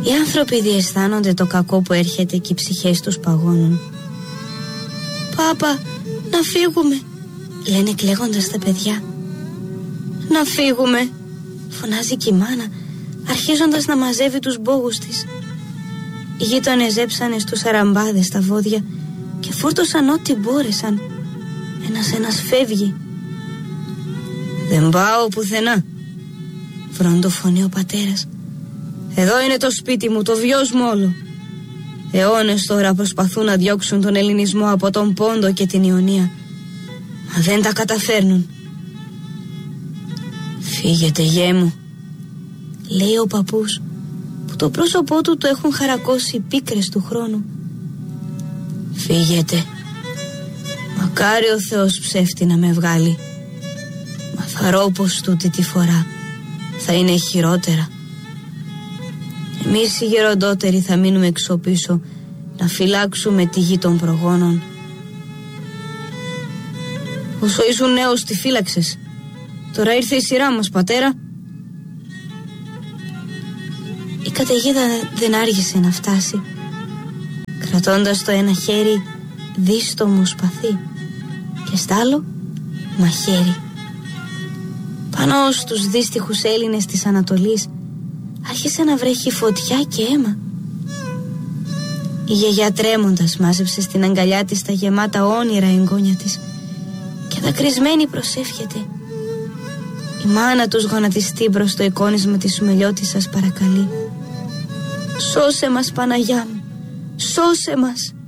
Οι άνθρωποι διαισθάνονται το κακό που έρχεται και οι ψυχές τους παγώνουν. «Πάπα, να φύγουμε», λένε κλαίγοντας τα παιδιά. «Να φύγουμε», φωνάζει και η μάνα, αρχίζοντας να μαζεύει τους μπόγους της. Οι γείτονες έψανε στους αραμπάδες τα βόδια και φόρτωσαν ό,τι μπόρεσαν. Ένας φεύγει. «Δεν πάω πουθενά», βροντοφωνεί ο πατέρας. «Εδώ είναι το σπίτι μου, το βιός μου όλο». Αιώνες τώρα προσπαθούν να διώξουν τον ελληνισμό από τον Πόντο και την Ιωνία, μα δεν τα καταφέρνουν. «Φύγετε, γέ μου», λέει ο παππούς, που το πρόσωπό του το έχουν χαρακώσει οι πίκρες του χρόνου. «Φύγετε. Μακάρι ο Θεός ψεύτη να με βγάλει. Μα θαρώ πως τούτη τη φορά θα είναι χειρότερα. Εμείς οι γεροντότεροι θα μείνουμε εξωπίσω να φυλάξουμε τη γη των προγόνων». «Όσο ήσουν νέος τη φύλαξες. Τώρα ήρθε η σειρά μας, πατέρα». Η καταιγίδα δεν άργησε να φτάσει, κρατώντας το ένα χέρι δίστομο σπαθί και στ' άλλο μαχαίρι. Πάνω στους δύστιχους Έλληνες της Ανατολής άρχισε να βρέχει φωτιά και αίμα. Η γιαγιά τρέμοντας μάζεψε στην αγκαλιά της τα γεμάτα όνειρα εγγόνια της και δακρυσμένη προσεύχεται. Η μάνα τους γονατιστεί μπρος στο εικόνισμα της Σουμελιώτισσας παρακαλεί. «Σώσε μας, Παναγιά μου, σώσε μας».